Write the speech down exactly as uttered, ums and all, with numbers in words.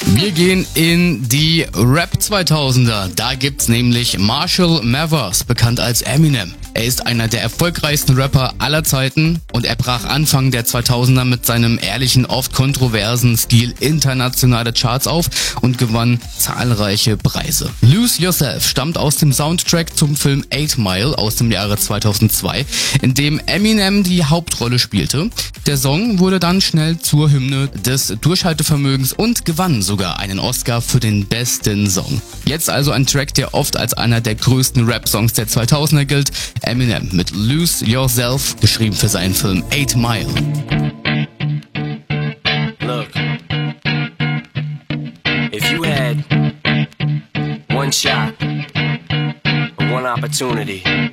Wir gehen in die Rap zweitausender. Da gibt's nämlich Marshall Mathers, bekannt als Eminem. Er ist einer der erfolgreichsten Rapper aller Zeiten und er brach Anfang der zweitausender mit seinem ehrlichen, oft kontroversen Stil internationale Charts auf und gewann zahlreiche Preise. Lose Yourself stammt aus dem Soundtrack zum Film Eight Mile aus dem Jahre zweitausendzwei, in dem Eminem die Hauptrolle spielte. Der Song wurde dann schnell zur Hymne des Durchhaltevermögens und gewann sogar einen Oscar für den besten Song. Jetzt also ein Track, der oft als einer der größten Rap-Songs der zweitausender gilt. Eminem mit Lose Yourself, geschrieben für seinen Film Eight Mile. Look, if you had one shot, or one opportunity